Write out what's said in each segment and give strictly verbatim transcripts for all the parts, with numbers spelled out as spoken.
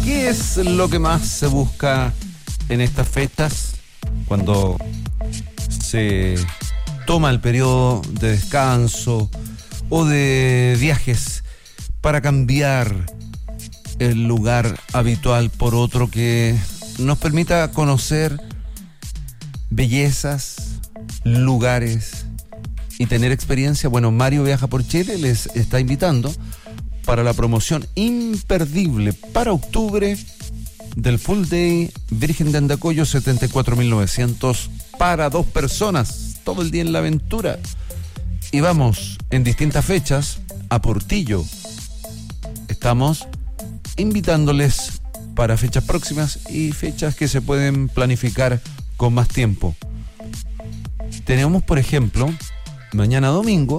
¿Qué es lo que más se busca en estas fechas? Cuando se toma el periodo de descanso o de viajes para cambiar el lugar habitual por otro que nos permita conocer bellezas, lugares y tener experiencia. Bueno, Mario Viaja por Chile les está invitando para la promoción imperdible para octubre del Full Day Virgen de Andacollo, setenta y cuatro mil novecientos para dos personas, todo el día en la aventura. Y vamos en distintas fechas a Portillo. Estamos invitándoles para fechas próximas y fechas que se pueden planificar con más tiempo. Tenemos, por ejemplo, mañana domingo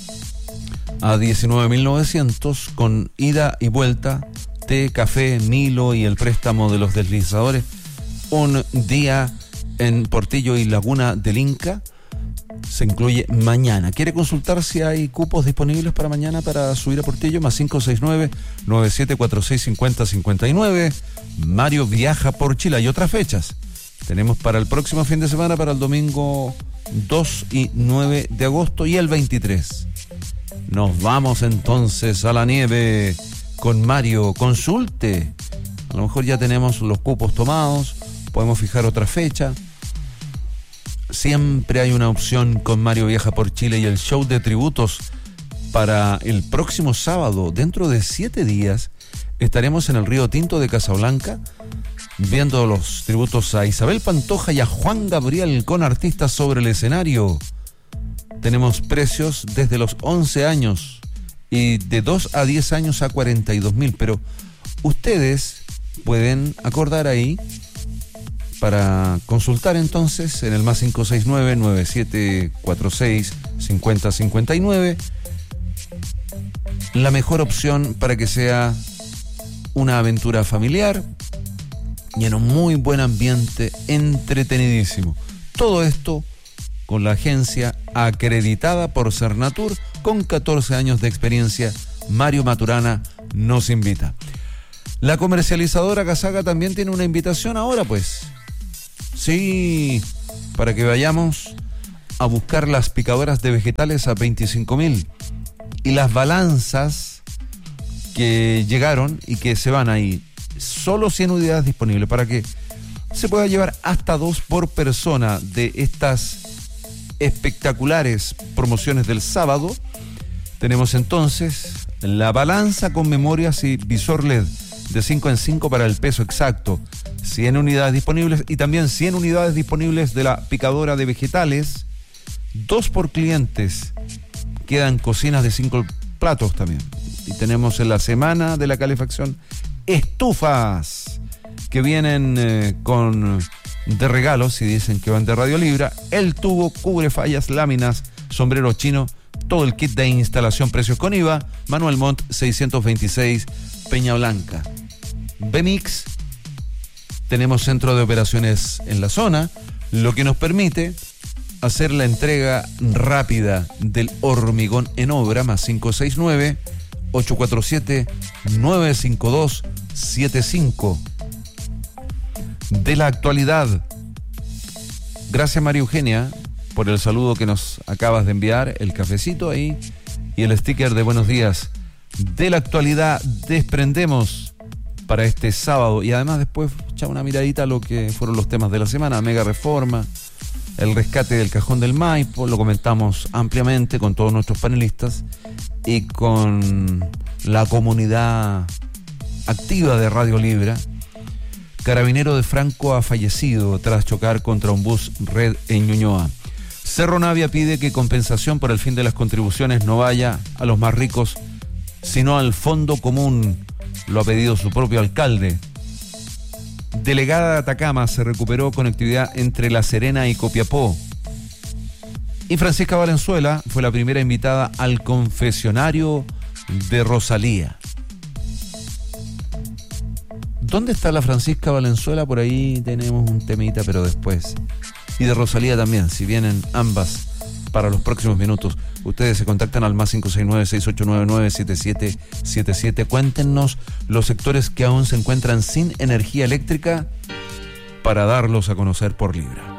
a diecinueve mil novecientos con ida y vuelta, té, café, Milo y el préstamo de los deslizadores. Un día en Portillo y Laguna del Inca se incluye mañana. ¿Quiere consultar si hay cupos disponibles para mañana para subir a Portillo? Más cinco seis nueve, nueve siete cuatro seis, cinco cero cinco nueve. Mario Viaja por Chile. Hay otras fechas. Tenemos para el próximo fin de semana, para el domingo dos y nueve de agosto y el veintitrés. Nos vamos entonces a la nieve con Mario. Consulte. A lo mejor ya tenemos los cupos tomados, podemos fijar otra fecha. Siempre hay una opción con Mario Viaja por Chile y el show de tributos para el próximo sábado. Dentro de siete días estaremos en el Río Tinto de Casablanca viendo los tributos a Isabel Pantoja y a Juan Gabriel con artistas sobre el escenario. Tenemos precios desde los once años y de dos a diez años a cuarenta y dos mil, pero ustedes pueden acordar ahí para consultar entonces en el más cinco seis nueve, nueve siete cuatro seis, cinco cero cinco nueve la mejor opción para que sea una aventura familiar y en un muy buen ambiente, entretenidísimo. Todo esto con la agencia acreditada por Cernatur con catorce años de experiencia. Mario Maturana nos invita. La comercializadora Casaga también tiene una invitación ahora, pues. Sí, para que vayamos a buscar las picadoras de vegetales a veinticinco mil y las balanzas que llegaron y que se van ahí. Solo cien unidades disponibles para que se pueda llevar hasta dos por persona de estas espectaculares promociones del sábado. Tenemos entonces la balanza con memorias y visor L E D de cinco en cinco para el peso exacto, cien unidades disponibles, y también cien unidades disponibles de la picadora de vegetales, dos por clientes. Quedan cocinas de cinco platos también. Y tenemos en la semana de la calefacción estufas que vienen eh, con de regalos y dicen que van de Radio Libra, el tubo, cubre fallas, láminas, sombrero chino, todo el kit de instalación, precios con I V A. Manuel Montt seiscientos veintiséis, Peña Blanca. B-Mix, tenemos centro de operaciones en la zona, lo que nos permite hacer la entrega rápida del hormigón en obra. Más cinco seis nueve, ocho cuatro siete, nueve cinco dos siete cinco. De la actualidad, gracias María Eugenia por el saludo que nos acabas de enviar, el cafecito ahí y el sticker de buenos días. De la actualidad desprendemos para este sábado y además después echar una miradita a lo que fueron los temas de la semana: mega reforma, el rescate del cajón del Maipo, lo comentamos ampliamente con todos nuestros panelistas y con la comunidad activa de Radio Libra. Carabinero de Franco ha fallecido tras chocar contra un bus red en Ñuñoa. Cerro Navia pide que compensación por el fin de las contribuciones no vaya a los más ricos, sino al fondo común. Lo ha pedido su propio alcalde. Delegada de Atacama se recuperó conectividad entre La Serena y Copiapó. Y Francisca Valenzuela fue la primera invitada al confesionario de Rosalía. ¿Dónde está la Francisca Valenzuela? Por ahí tenemos un temita, pero después. Y de Rosalía también, si vienen ambas para los próximos minutos. Ustedes se contactan al más cinco seis nueve, seis ocho nueve nueve, siete siete siete siete. Cuéntenos los sectores que aún se encuentran sin energía eléctrica para darlos a conocer por Libra.